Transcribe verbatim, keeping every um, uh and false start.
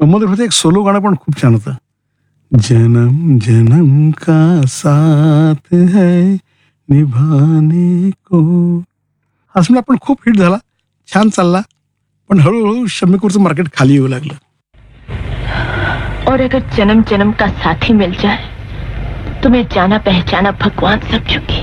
मध्ये होते एक सोलो गाणं पण खूप छान होतं. जन्म जन्म का साथ है निभाने को. हा सिनेमा पण खूप हिट झाला, छान चालला, पण हळूहळू शम्मी कपूरचं मार्केट खाली येऊ लागलं. और अगर जन्म जन्म का साथी मिल जाए तो मैं जाना पहचाना भगवान समझूंगी.